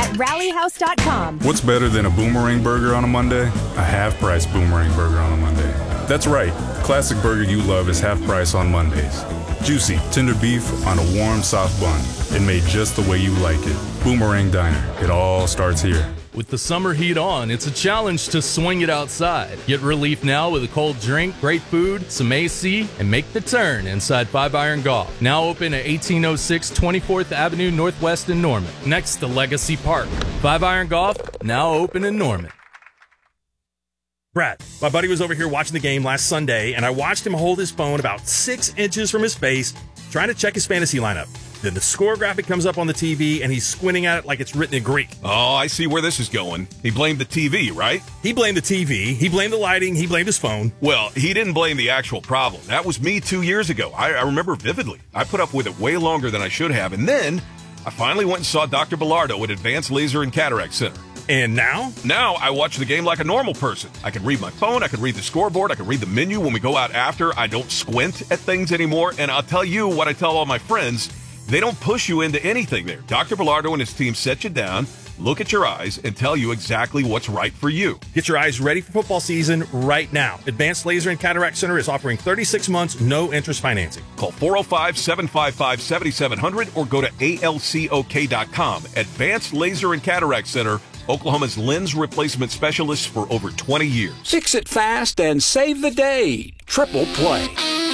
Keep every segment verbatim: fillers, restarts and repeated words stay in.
at rally house dot com. What's better than a Boomerang Burger on a Monday? A half-price Boomerang Burger on a Monday. That's right. The classic burger you love is half price on Mondays. Juicy, tender beef on a warm, soft bun. And made just the way you like it. Boomerang Diner. It all starts here. With the summer heat on, it's a challenge to swing it outside. Get relief now with a cold drink, great food, some A C, and make the turn inside Five Iron Golf. Now open at eighteen oh six twenty-fourth Avenue Northwest in Norman, next to Legacy Park. Five Iron Golf, now open in Norman. Brad, my buddy was over here watching the game last Sunday, and I watched him hold his phone about six inches from his face, trying to check his fantasy lineup. Then the score graphic comes up on the T V, and he's squinting at it like it's written in Greek. Oh, I see where this is going. He blamed the T V, right? He blamed the T V, he blamed the lighting, he blamed his phone. Well, he didn't blame the actual problem. That was me two years ago. I, I remember vividly. I put up with it way longer than I should have, and then I finally went and saw Doctor Bilardo at Advanced Laser and Cataract Center. And now? Now I watch the game like a normal person. I can read my phone, I can read the scoreboard, I can read the menu when we go out after. I don't squint at things anymore, and I'll tell you what I tell all my friends. They don't push you into anything there. Doctor Bilardo and his team set you down, look at your eyes, and tell you exactly what's right for you. Get your eyes ready for football season right now. Advanced Laser and Cataract Center is offering thirty-six months, no interest financing. Call four oh five, seven five five, seven seven zero zero or go to A L C O K dot com. Advanced Laser and Cataract Center, Oklahoma's lens replacement specialist for over twenty years. Fix it fast and save the day. Triple Play.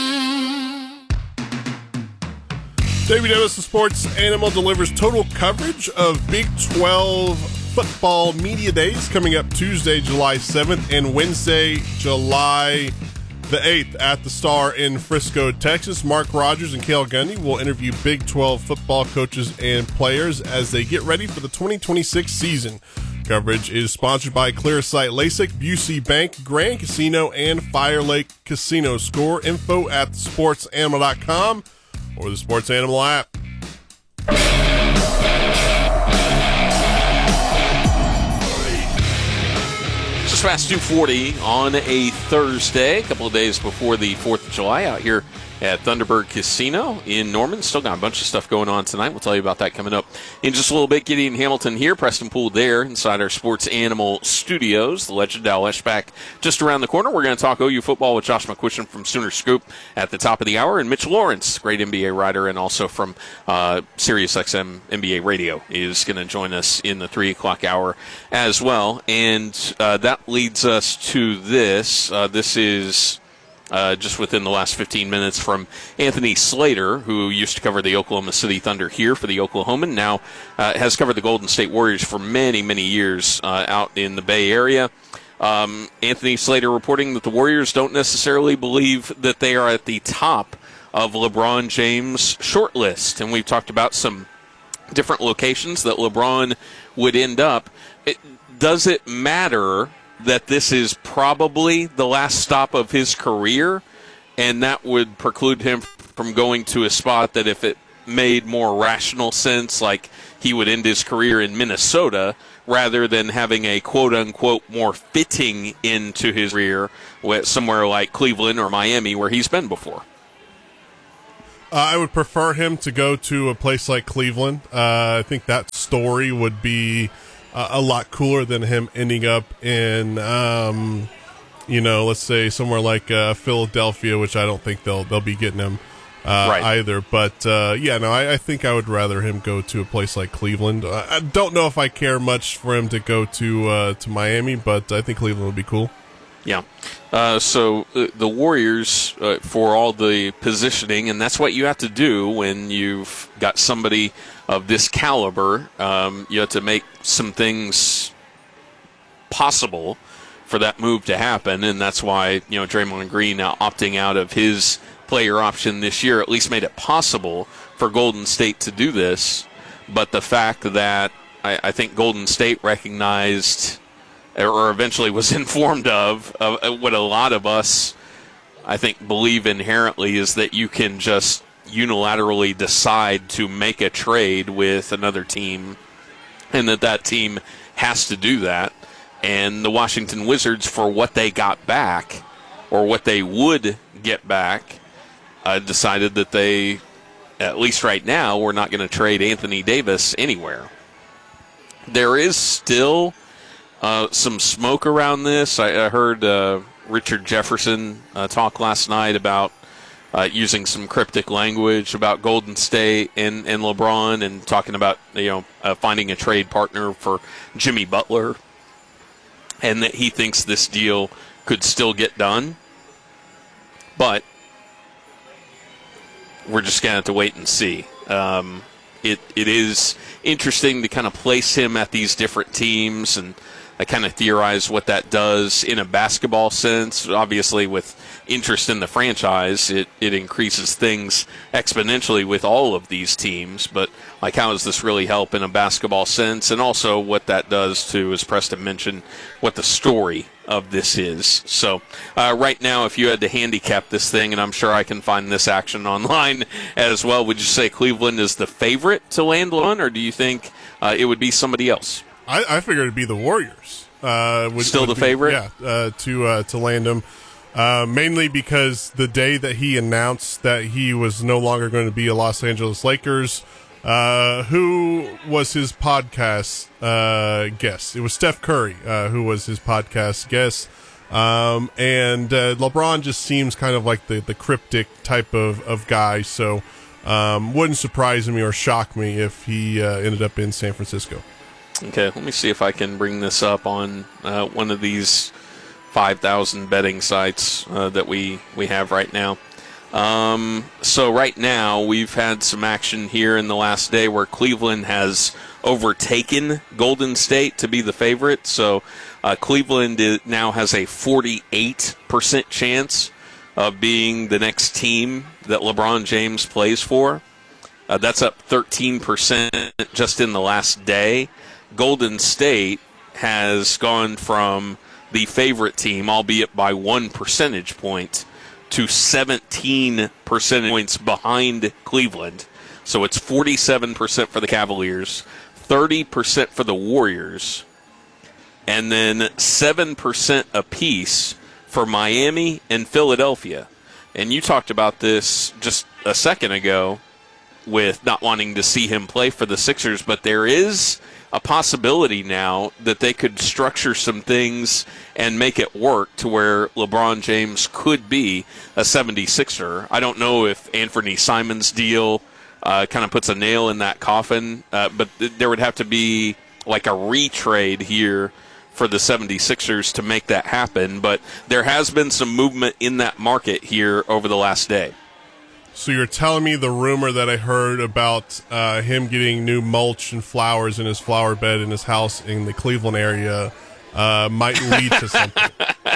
Davey Davis, the Sports Animal, delivers total coverage of Big twelve football media days coming up Tuesday, July seventh, and Wednesday, July the eighth at the Star in Frisco, Texas. Mark Rogers and Cale Gundy will interview Big twelve football coaches and players as they get ready for the twenty twenty-six season. Coverage is sponsored by Clearsight LASIK, Busey Bank, Grand Casino, and Fire Lake Casino. Score info at the sports animal dot com or the Sports Animal app. Just past two forty on a Thursday, a couple of days before the fourth of July out here at Thunderbird Casino in Norman. Still got a bunch of stuff going on tonight. We'll tell you about that coming up in just a little bit. Gideon Hamilton here, Preston Poole there inside our Sports Animal studios. The legend Al Eschbach just around the corner. We're going to talk O U football with Josh McCutcheon from Sooner Scoop at the top of the hour. And Mitch Lawrence, great N B A writer and also from uh, SiriusXM N B A Radio, is going to join us in the three o'clock hour as well. And uh, that leads us to this. Uh, this is... Uh, just within the last fifteen minutes from Anthony Slater, who used to cover the Oklahoma City Thunder here for the Oklahoman, now uh, has covered the Golden State Warriors for many, many years uh, out in the Bay Area. Um, Anthony Slater reporting that the Warriors don't necessarily believe that they are at the top of LeBron James' short list. And we've talked about some different locations that LeBron would end up. It, does it matter that this is probably the last stop of his career, and that would preclude him from going to a spot that if it made more rational sense, like he would end his career in Minnesota, rather than having a quote-unquote more fitting into his career somewhere like Cleveland or Miami where he's been before? Uh, I would prefer him to go to a place like Cleveland. Uh, I think that story would be Uh, a lot cooler than him ending up in, um, you know, let's say somewhere like uh, Philadelphia, which I don't think they'll they'll be getting him uh, right. either. But uh, yeah, no, I, I think I would rather him go to a place like Cleveland. Uh, I don't know if I care much for him to go to uh, to Miami, but I think Cleveland would be cool. Yeah. Uh, so uh, the Warriors, uh, for all the positioning, and that's what you have to do when you've got somebody of this caliber, um, you have to make some things possible for that move to happen, and that's why, you know, Draymond Green now opting out of his player option this year at least made it possible for Golden State to do this. But the fact that I, I think Golden State recognized or eventually was informed of, of what a lot of us, I think, believe inherently is that you can just unilaterally decide to make a trade with another team and that that team has to do that. And the Washington Wizards, for what they got back or what they would get back, uh, decided that they, at least right now, were not going to trade Anthony Davis anywhere. there is still uh, some smoke around this. I, I heard uh, Richard Jefferson uh, talk last night about uh, using some cryptic language about Golden State and, and LeBron, and talking about you know uh, finding a trade partner for Jimmy Butler, and that he thinks this deal could still get done. But we're just going to have to wait and see. Um, it It is interesting to kind of place him at these different teams, and I kind of theorize what that does in a basketball sense. Obviously, with interest in the franchise, it, it increases things exponentially with all of these teams. But, like, how does this really help in a basketball sense? And also what that does to, as Preston mentioned, what the story of this is. So uh, right now, if you had to handicap this thing, and I'm sure I can find this action online as well, would you say Cleveland is the favorite to land one, or do you think uh, it would be somebody else? I, I figured it'd be the Warriors. Uh, would, Still would the be, favorite? Yeah, uh, to uh, to land him. Uh, mainly because the day that he announced that he was no longer going to be a Los Angeles Lakers, uh, who was his podcast uh, guest? It was Steph Curry, uh, who was his podcast guest. Um, and uh, LeBron just seems kind of like the, the cryptic type of, of guy, so um, wouldn't surprise me or shock me if he uh, ended up in San Francisco. Okay, let me see if I can bring this up on uh, one of these five thousand betting sites uh, that we, we have right now. Um, so right now, we've had some action here in the last day where Cleveland has overtaken Golden State to be the favorite. So uh, Cleveland is, now has a forty-eight percent chance of being the next team that LeBron James plays for. Uh, that's up thirteen percent just in the last day. Golden State has gone from the favorite team, albeit by one percentage point, to seventeen percentage points behind Cleveland. So it's forty-seven percent for the Cavaliers, thirty percent for the Warriors, and then seven percent apiece for Miami and Philadelphia. And you talked about this just a second ago with not wanting to see him play for the Sixers, but there is a possibility now that they could structure some things and make it work to where LeBron James could be a seventy-sixer. I don't know if Anthony Simons' deal uh, kind of puts a nail in that coffin, uh, but th- there would have to be like a retrade here for the seventy-sixers to make that happen. But there has been some movement in that market here over the last day. So you're telling me the rumor that I heard about uh, him getting new mulch and flowers in his flower bed in his house in the Cleveland area uh, might lead to something?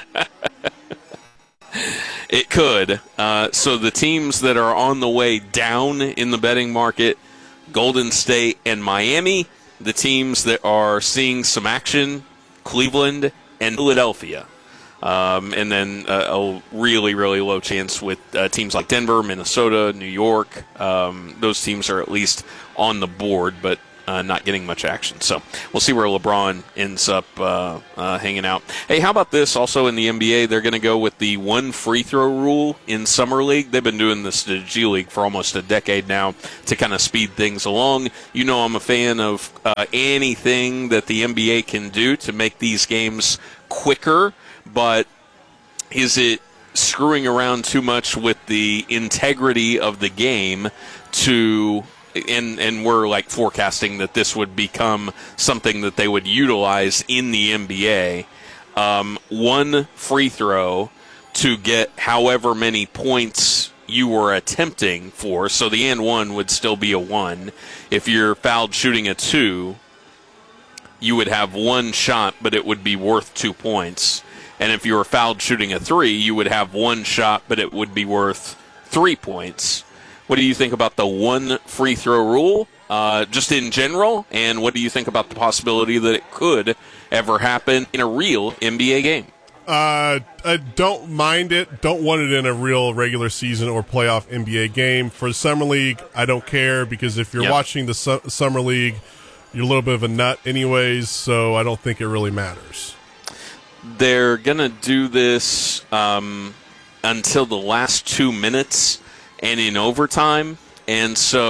It could. Uh, so the teams that are on the way down in the betting market, Golden State and Miami. The teams that are seeing some action, Cleveland and Philadelphia. Um, and then uh, a really, really low chance with uh, teams like Denver, Minnesota, New York. Um, those teams are at least on the board, but uh, not getting much action. So we'll see where LeBron ends up uh, uh, hanging out. Hey, how about this? Also in the N B A, they're going to go with the one free throw rule in Summer League. They've been doing this to G League for almost a decade now to kind of speed things along. You know I'm a fan of uh, anything that the N B A can do to make these games quicker. But is it screwing around too much with the integrity of the game to, and, and we're like forecasting that this would become something that they would utilize in the N B A, um, one free throw to get however many points you were attempting for. So the and one would still be a one. If you're fouled shooting a two, you would have one shot, but it would be worth two points. And if you were fouled shooting a three, you would have one shot, but it would be worth three points. What do you think about the one free throw rule, uh, just in general? And what do you think about the possibility that it could ever happen in a real N B A game? Uh, I don't mind it. Don't want it in a real regular season or playoff N B A game. For the Summer League, I don't care, because if you're yep. watching the su- Summer League, you're a little bit of a nut anyways, so I don't think it really matters. They're going to do this um, until the last two minutes and in overtime. And so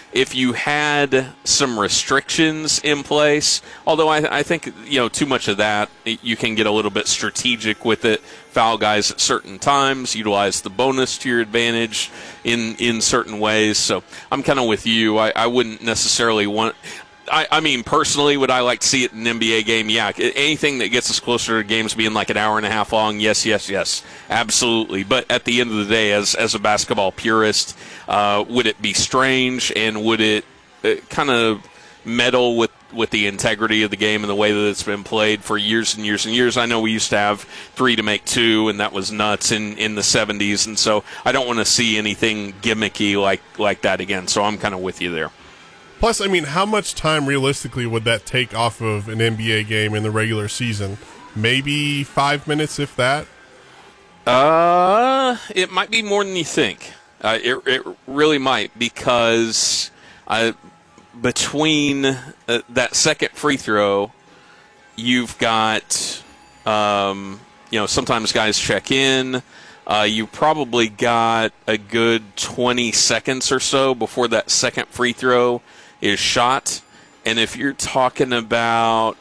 if you had some restrictions in place, although I, I think, you know, too much of that, you can get a little bit strategic with it, foul guys at certain times, utilize the bonus to your advantage in, in certain ways. So I'm kind of with you. I, I wouldn't necessarily want... I, I mean, personally, would I like to see it in an N B A game? Yeah. Anything that gets us closer to games being like an hour and a half long, yes, yes, yes. Absolutely. But at the end of the day, as as a basketball purist, uh, would it be strange, and would it uh, kind of meddle with, with the integrity of the game and the way that it's been played for years and years and years? I know we used to have three to make two, and that was nuts in, in the seventies, and so I don't want to see anything gimmicky like, like that again. So I'm kind of with you there. Plus, I mean, how much time realistically would that take off of an N B A game in the regular season? Maybe five minutes, if that? Uh, it might be more than you think. Uh, it, it really might, because uh, between uh, that second free throw, you've got, um, you know, sometimes guys check in. Uh, you probably got a good twenty seconds or so before that second free throw is shot. And if you're talking about,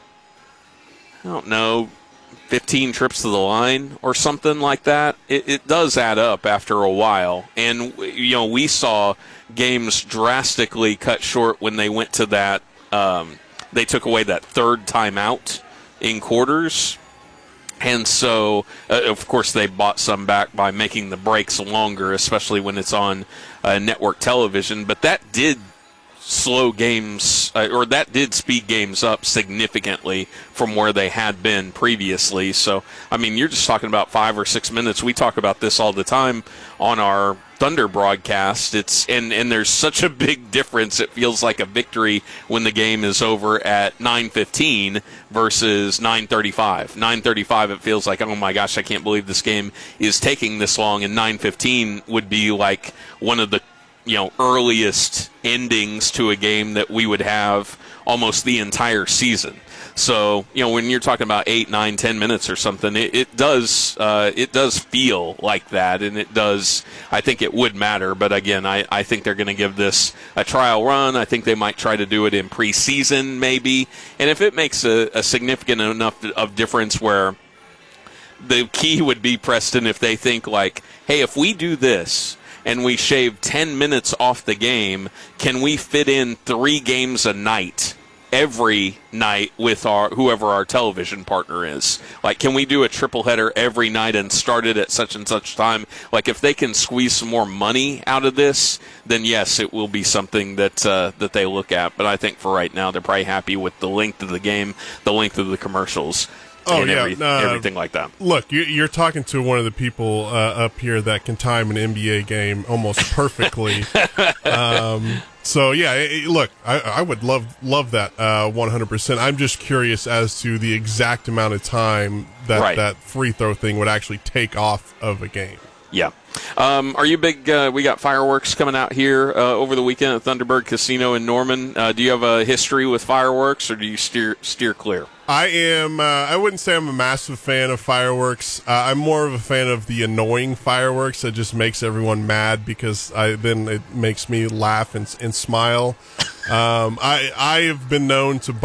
I don't know, fifteen trips to the line or something like that, it, it does add up after a while. And, you know, we saw games drastically cut short when they went to that, um, they took away that third timeout in quarters. And so, uh, of course, they bought some back by making the breaks longer, especially when it's on uh, network television. But that did slow games, uh, or that did speed games up significantly from where they had been previously. So, I mean, you're just talking about five or six minutes. We talk about this all the time on our Thunder broadcast. It's and, and there's such a big difference. It feels like a victory when the game is over at nine fifteen versus nine thirty-five. nine thirty-five, it feels like, oh my gosh, I can't believe this game is taking this long. And nine fifteen would be like one of the, you know, earliest endings to a game that we would have almost the entire season. So, you know, when you're talking about eight, nine, ten minutes or something, it, it does uh, it does feel like that, and it does. I think it would matter, but again, I, I think they're going to give this a trial run. I think they might try to do it in preseason, maybe, and if it makes a, a significant enough of difference, where the key would be, Preston, if they think like, hey, if we do this and we shave ten minutes off the game, can we fit in three games a night? Every night with our whoever our television partner is. Like, can we do a triple header every night and start it at such and such time? Like, if they can squeeze some more money out of this, then yes, it will be something that uh, that they look at. But I think for right now, they're probably happy with the length of the game, the length of the commercials, oh, and yeah. every, uh, everything like that. Look, you're talking to one of the people uh, up here that can time an N B A game almost perfectly. um, so, yeah, it, look, I, I would love love that uh, one hundred percent. I'm just curious as to the exact amount of time that Right. that free throw thing would actually take off of a game. Yeah. Um, are you big? Uh, we got fireworks coming out here uh, over the weekend at Thunderbird Casino in Norman. Uh, do you have a history with fireworks, or do you steer steer clear? I am, uh, I wouldn't say I'm a massive fan of fireworks. Uh, I'm more of a fan of the annoying fireworks that just makes everyone mad, because I, then it makes me laugh and, and smile. Um, I, I have been known to